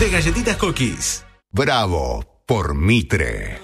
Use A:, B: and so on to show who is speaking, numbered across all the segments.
A: de galletitas Cookies.
B: Bravo por Mitre.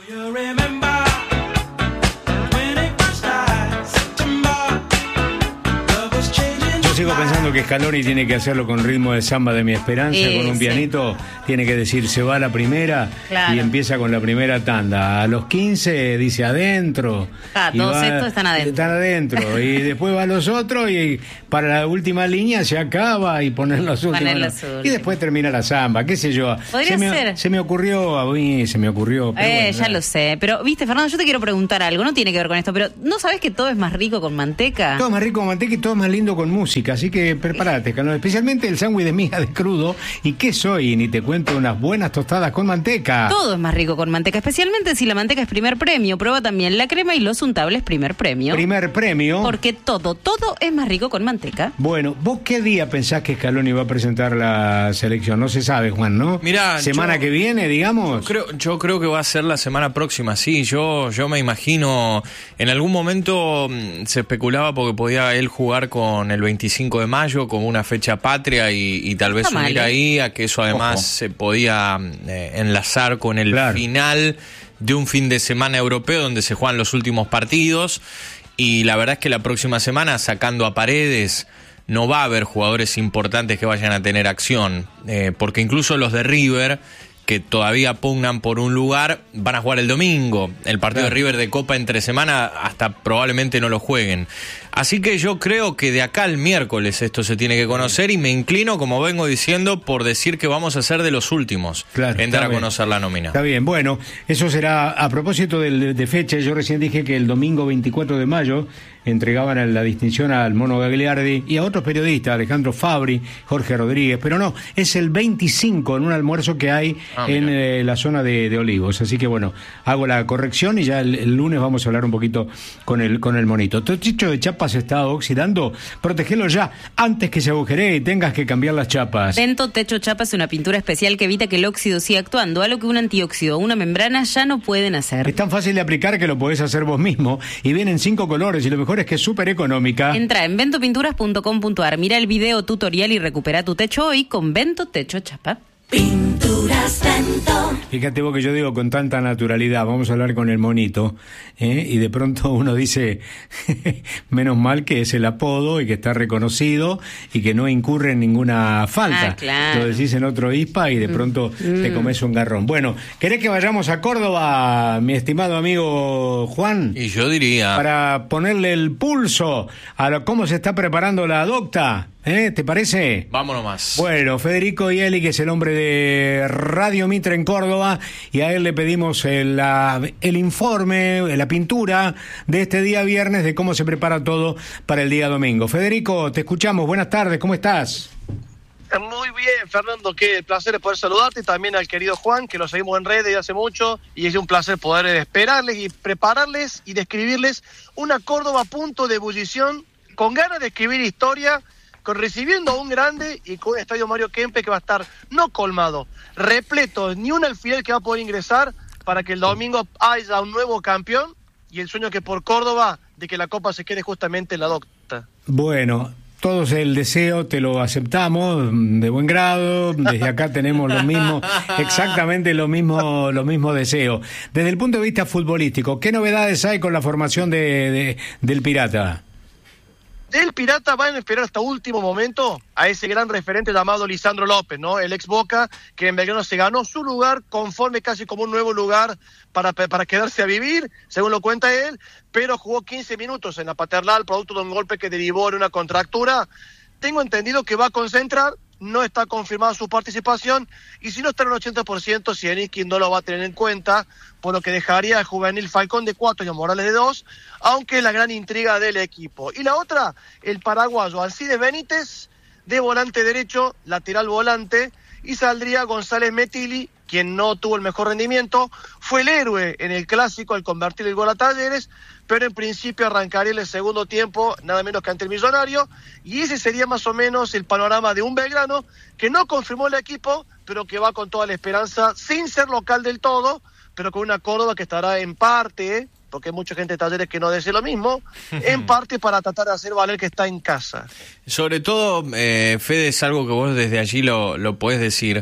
C: Sigo pensando que Scaloni tiene que hacerlo con ritmo de samba de mi esperanza, con un pianito, tiene que decir se va la primera, claro, y empieza con la primera tanda. A los 15 dice adentro.
D: Todos estos están adentro.
C: Están adentro. Y después va a los otros y para la última línea se acaba y ponen los últimos. Y después termina la samba, qué sé yo.
D: Podría ser.
C: Se me ocurrió a mí, pero bueno,
D: ya lo sé. Pero, viste, Fernando, yo te quiero preguntar algo, no tiene que ver con esto, pero ¿no sabés que todo es más rico con manteca?
C: Todo es más rico con manteca y todo es más lindo con música. Así que prepárate, Calón, especialmente el sándwich de miga de crudo y queso, y ni te cuento unas buenas tostadas con manteca.
D: Todo es más rico con manteca, especialmente si la manteca es primer premio. Prueba también la crema y los untables primer premio.
C: Primer premio.
D: Porque todo es más rico con manteca.
C: Bueno, ¿vos qué día pensás que Scaloni va a presentar la selección? No se sabe, Juan, ¿no?
E: Mirá,
C: semana que viene, digamos.
E: Yo creo que va a ser la semana próxima, sí. Yo me imagino, en algún momento se especulaba porque podía él jugar con el 25 de mayo como una fecha patria y tal vez unir ahí a que eso además se podía enlazar con el final de un fin de semana europeo donde se juegan los últimos partidos. Y la verdad es que la próxima semana, sacando a Paredes, no va a haber jugadores importantes que vayan a tener acción, porque incluso los de River, que todavía pugnan por un lugar, van a jugar el domingo. El partido de River de Copa entre semana hasta probablemente no lo jueguen. Así que yo creo que de acá al miércoles esto se tiene que conocer, y me inclino, como vengo diciendo, por decir que vamos a ser de los últimos en dar a conocer la nómina.
C: Está bien, bueno, eso será a propósito de fecha. Yo recién dije que el domingo 24 de mayo entregaban la distinción al Mono Gagliardi y a otros periodistas, Alejandro Fabri, Jorge Rodríguez, pero no, es el 25 en un almuerzo que hay en la zona de Olivos. Así que bueno, hago la corrección y ya el lunes vamos a hablar un poquito con el monito. Tu techo de chapa se está oxidando, protegelo ya antes que se agujeree y tengas que cambiar las chapas.
D: Vento Techo Chapa es una pintura especial que evita que el óxido siga actuando, algo que un antióxido o una membrana ya no pueden hacer.
C: Es tan fácil de aplicar que lo podés hacer vos mismo y vienen 5 colores, y lo mejor es que es súper económica.
D: Entra en ventopinturas.com.ar, mira el video tutorial y recupera tu techo hoy con Vento Techo Chapa.
F: Pinturas Vento.
C: Fíjate vos que yo digo con tanta naturalidad, vamos a hablar con el monito, y de pronto uno dice, menos mal que es el apodo y que está reconocido y que no incurre en ninguna falta.
D: Claro.
C: Lo decís en otro ISPA y de pronto te comes un garrón. Bueno, ¿querés que vayamos a Córdoba, mi estimado amigo Juan?
E: Y yo diría...
C: Para ponerle el pulso a cómo se está preparando la docta. ¿Te parece?
E: Vámonos más.
C: Bueno, Federico Ieli, que es el hombre de Radio Mitre en Córdoba, y a él le pedimos el informe, la pintura de este día viernes de cómo se prepara todo para el día domingo. Federico, te escuchamos. Buenas tardes, ¿cómo estás?
G: Muy bien, Fernando, qué placer poder saludarte, y también al querido Juan, que lo seguimos en redes desde hace mucho, y es un placer poder esperarles y prepararles y describirles una Córdoba a punto de ebullición, con ganas de escribir historia, recibiendo a un grande y con un estadio Mario Kempes que va a estar no colmado, repleto, ni un alfiler que va a poder ingresar, para que el domingo haya un nuevo campeón, y el sueño que por Córdoba de que la Copa se quede justamente en la docta.
C: Bueno, todos el deseo te lo aceptamos de buen grado, desde acá tenemos lo mismo, exactamente lo mismo deseo. Desde el punto de vista futbolístico, ¿qué novedades hay con la formación del Pirata?
G: Del Pirata van a esperar hasta último momento a ese gran referente llamado Lisandro López, ¿no? El ex Boca, que en Belgrano se ganó su lugar, conforme casi como un nuevo lugar para quedarse a vivir, según lo cuenta él, pero jugó 15 minutos en la Paternal, producto de un golpe que derivó en una contractura. Tengo entendido que va a concentrar, no está confirmada su participación, y si no está en el 80%, Zielinski no lo va a tener en cuenta, por lo que dejaría al juvenil Falcón de 4 y a Morales de 2, aunque es la gran intriga del equipo. Y la otra, el paraguayo Alcides Benítez, de volante derecho, lateral volante, y saldría González Metilli, quien no tuvo el mejor rendimiento, fue el héroe en el clásico al convertir el gol a Talleres, pero en principio arrancaría en el segundo tiempo, nada menos que ante el Millonario, y ese sería más o menos el panorama de un Belgrano que no confirmó el equipo, pero que va con toda la esperanza, sin ser local del todo, pero con una Córdoba que estará en parte, porque hay mucha gente de Talleres que no dice lo mismo, en parte para tratar de hacer valer que está en casa.
E: Sobre todo, Fede, es algo que vos desde allí lo podés decir,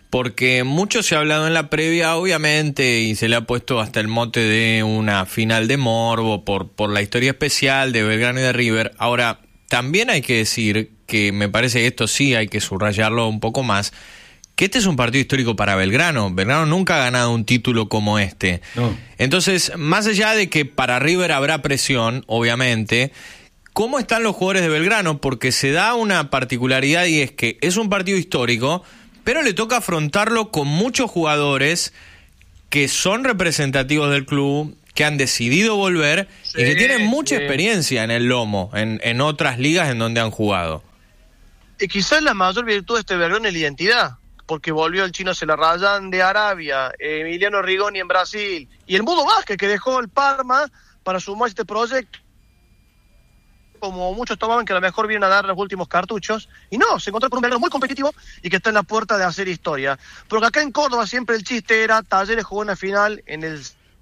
E: porque mucho se ha hablado en la previa, obviamente, y se le ha puesto hasta el mote de una final de morbo por la historia especial de Belgrano y de River. Ahora, también hay que decir que me parece que esto sí hay que subrayarlo un poco más, que este es un partido histórico para Belgrano. Belgrano nunca ha ganado un título como este. No. Entonces, más allá de que para River habrá presión, obviamente, ¿cómo están los jugadores de Belgrano? Porque se da una particularidad y es que es un partido histórico, pero le toca afrontarlo con muchos jugadores que son representativos del club, que han decidido volver y que tienen mucha experiencia en el lomo, en otras ligas en donde han jugado.
G: Y quizás la mayor virtud de este Belgrano es la identidad, porque volvió el chino Celarrayán de Arabia, Emiliano Rigoni en Brasil, y el Mudo Vázquez, que dejó el Parma para sumar este proyecto. Como muchos tomaban que a lo mejor vienen a dar los últimos cartuchos, y no, se encontró con un Belgrano muy competitivo y que está en la puerta de hacer historia. Porque acá en Córdoba siempre el chiste era, Talleres jugó una final en el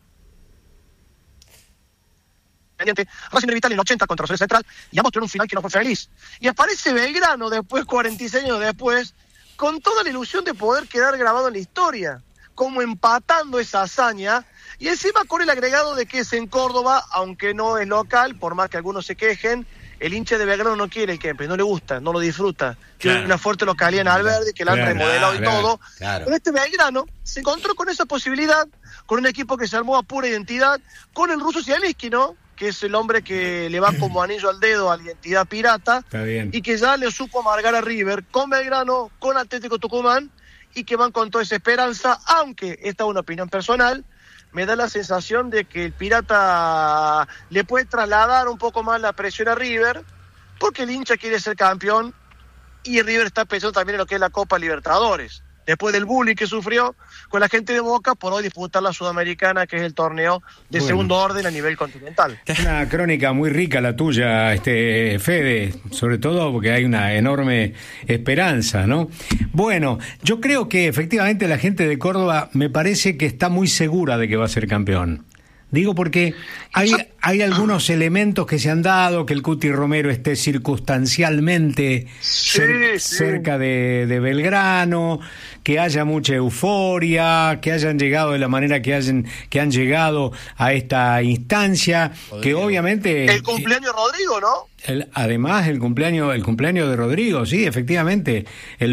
G: Racing de Vital en el 80 contra Rosario Central, y ambos tuvieron un final que no fue feliz. Y aparece Belgrano después, 46 años después, con toda la ilusión de poder quedar grabado en la historia, como empatando esa hazaña, y encima con el agregado de que es en Córdoba, aunque no es local, por más que algunos se quejen, el hincha de Belgrano no quiere el Kempes, no le gusta, no lo disfruta. Tiene una fuerte localidad en Alberdi, que la han remodelado y todo. Claro. Pero este Belgrano se encontró con esa posibilidad, con un equipo que se armó a pura identidad, con el ruso Zielinski, ¿no? Que es el hombre que le va como anillo al dedo a la identidad pirata, y que ya le supo amargar a River, con Belgrano, con Atlético Tucumán, y que van con toda esa esperanza, aunque esta es una opinión personal, me da la sensación de que el Pirata le puede trasladar un poco más la presión a River, porque el hincha quiere ser campeón, y River está pensando también en lo que es la Copa Libertadores. Después del bullying que sufrió con la gente de Boca, por hoy disputar la Sudamericana, que es el torneo de segundo orden a nivel continental.
C: Una crónica muy rica la tuya, Fede, sobre todo porque hay una enorme esperanza, ¿no? Bueno, yo creo que efectivamente la gente de Córdoba me parece que está muy segura de que va a ser campeón. Digo porque hay algunos elementos que se han dado, que el Cuti Romero esté circunstancialmente cerca de Belgrano, que haya mucha euforia, que hayan llegado de la manera que han llegado a esta instancia, que obviamente...
G: El cumpleaños de Rodrigo, ¿no?
C: Además, el cumpleaños de Rodrigo, sí, efectivamente, el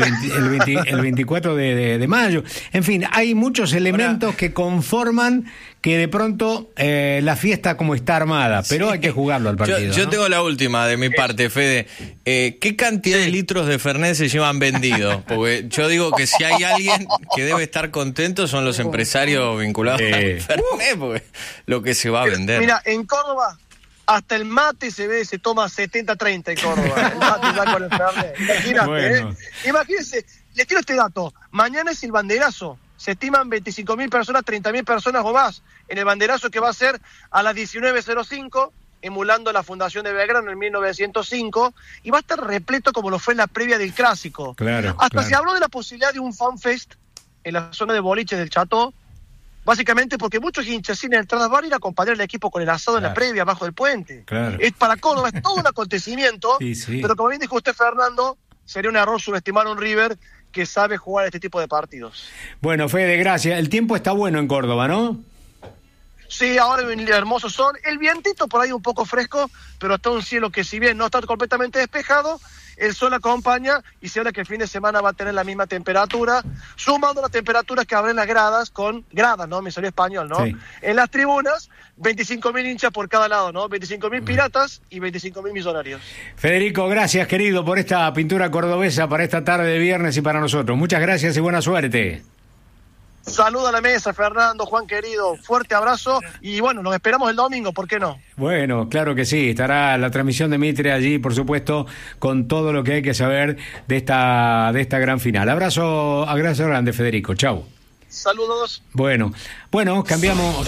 C: 24 de mayo. En fin, hay muchos elementos que conforman que de pronto la fiesta como está armada, pero hay que jugarlo al partido.
E: Yo
C: ¿no?
E: tengo la última de mi parte, Fede. ¿Qué cantidad de litros de Fernet se llevan vendidos? Porque yo digo que si hay alguien que debe estar contento son los empresarios vinculados al Fernet, porque lo que se va a vender.
G: Mira, en Córdoba hasta el mate se toma 70-30 en Córdoba. El mate ya con el Fernet. Imagínate, bueno. Imagínense, les tiro este dato. Mañana es el banderazo. Se estiman 25.000 personas, 30.000 personas o más en el banderazo, que va a ser a las 19:05, emulando la fundación de Belgrano en 1905, y va a estar repleto como lo fue en la previa del Clásico. Hasta se habló de la posibilidad de un fanfest en la zona de boliches del Chateau, básicamente porque muchos hinchas sin entradas van a ir a acompañar al equipo con el asado en la previa, abajo del puente. Es para Córdoba, es todo un acontecimiento, pero como bien dijo usted, Fernando, sería un error subestimar a un River que sabe jugar este tipo de partidos.
C: Bueno, Fede, gracias. El tiempo está bueno en Córdoba, ¿no?
G: Sí, ahora hay un hermoso sol. El vientito por ahí un poco fresco, pero está un cielo que, si bien no está completamente despejado, el sol acompaña, y se habla que el fin de semana va a tener la misma temperatura, sumando las temperaturas que habrá en las gradas, ¿no? Me salió español, ¿no? Sí. En las tribunas, 25.000 hinchas por cada lado, ¿no? 25.000 piratas y 25.000 millonarios.
C: Federico, gracias, querido, por esta pintura cordobesa para esta tarde de viernes y para nosotros. Muchas gracias y buena suerte.
G: Saluda a la mesa, Fernando, Juan querido, fuerte abrazo, y bueno, nos esperamos el domingo, ¿por qué no?
C: Bueno, claro que sí, estará la transmisión de Mitre allí, por supuesto, con todo lo que hay que saber de esta gran final. Abrazo grande, Federico, chau.
G: Saludos.
C: Bueno, cambiamos.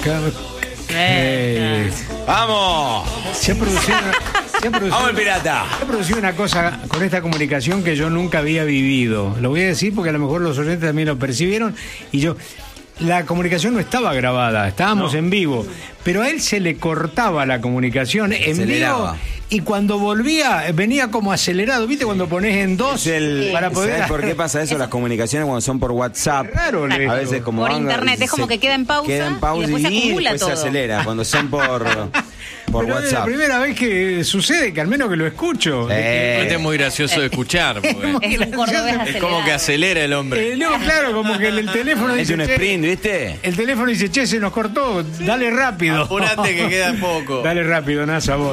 E: ¡Vamos!
C: ¡Vamos el Pirata! Se ha producido una cosa con esta comunicación que yo nunca había vivido. Lo voy a decir porque a lo mejor los oyentes también lo percibieron. La comunicación no estaba grabada, estábamos en vivo, pero a él se le cortaba la comunicación en vivo y cuando volvía venía como acelerado, ¿viste? Cuando pones en 2 para poder...
A: ¿Sabes por qué pasa eso? Las comunicaciones cuando son por WhatsApp,
C: Raro,
A: a veces como
D: por
A: van,
D: internet, es como que queda en pausa, y después se acumula
A: después
D: todo.
A: se acelera cuando son por
C: Pero es la
A: WhatsApp.
C: primera vez que sucede, que al menos que lo escucho.
E: Este es muy gracioso de escuchar. Porque
D: Es un cordobés
E: es como que acelera el hombre.
C: No, claro, como que el teléfono
A: Es
C: dice...
A: un
C: "Che",
A: sprint, ¿viste?
C: el teléfono dice, che, se nos cortó, dale rápido.
E: Apurate que queda poco.
C: Dale rápido, NASA, vos.